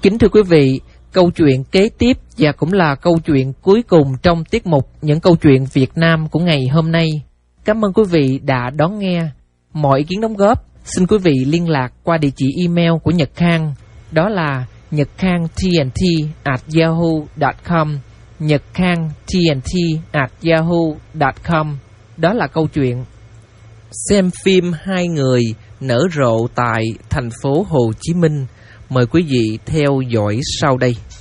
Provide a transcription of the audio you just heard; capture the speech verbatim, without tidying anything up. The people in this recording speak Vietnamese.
Kính thưa quý vị, câu chuyện kế tiếp và cũng là câu chuyện cuối cùng trong tiết mục Những câu chuyện Việt Nam của ngày hôm nay. Cảm ơn quý vị đã đón nghe. Mọi ý kiến đóng góp, xin quý vị liên lạc qua địa chỉ email của Nhật Khang. Đó là nhậtkhangtnt at yahoo chấm com, nhậtkhangtnt at yahoo chấm com. Đó là câu chuyện xem phim Hai Người nở rộ tại thành phố Hồ Chí Minh. Mời quý vị theo dõi sau đây.